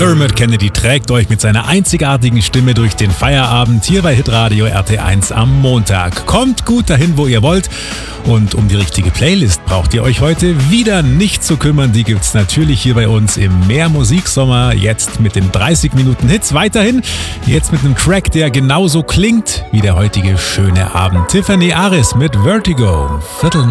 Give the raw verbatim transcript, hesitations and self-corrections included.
Dermot Kennedy trägt euch mit seiner einzigartigen Stimme durch den Feierabend hier bei Hitradio R T eins am Montag. Kommt gut dahin, wo ihr wollt. Und um die richtige Playlist braucht ihr euch heute wieder nicht zu kümmern. Die gibt's natürlich hier bei uns im Mehr Musiksommer. Jetzt mit den dreißig Minuten Hits weiterhin. Jetzt mit einem Track, der genauso klingt wie der heutige schöne Abend. Tiffany Aris mit Vertigo. Viertel nach